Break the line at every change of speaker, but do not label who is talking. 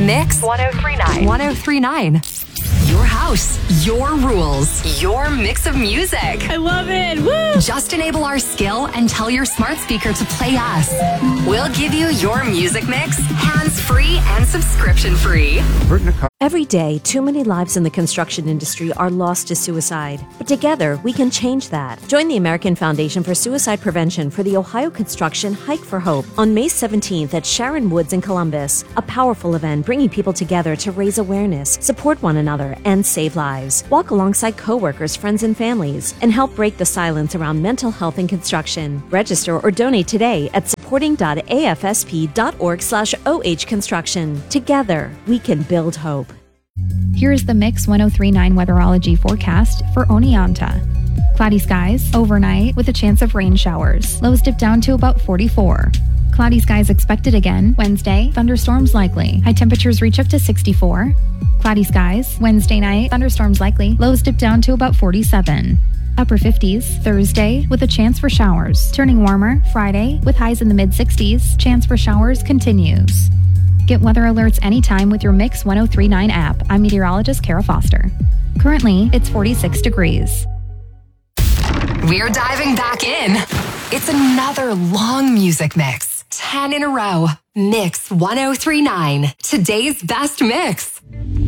Mix 1039. 1039. Your house, your rules, your mix of music.
I love it. Woo!
Just enable our skill and tell your smart speaker to play us. We'll give you your music mix, hands-free and subscription-free.
Every day, too many lives in the construction industry are lost to suicide. But together, we can change that. Join the American Foundation for Suicide Prevention for the Ohio Construction Hike for Hope on May 17th at Sharon Woods in Columbus. A powerful event bringing people together to raise awareness, support one another, and save lives. Walk alongside coworkers, friends, and families, and help break the silence around mental health in construction. Register or donate today at supporting.afsp.org/OH Construction. Together, we can build hope.
Here is the Mix 1039 weatherology forecast for Oneonta. Cloudy skies overnight with a chance of rain showers. Lows dip down to about 44. Cloudy skies expected again Wednesday. Thunderstorms likely. High temperatures reach up to 64. Cloudy skies Wednesday night. Thunderstorms likely. Lows dip down to about 47. Upper 50s Thursday with a chance for showers. Turning warmer Friday with highs in the mid-60s. Chance for showers continues. Get weather alerts anytime with your Mix 1039 app. I'm meteorologist Kara Foster. Currently, it's 46 degrees.
We're diving back in. It's another long music mix. 10 in a row. Mix 1039. Today's best mix.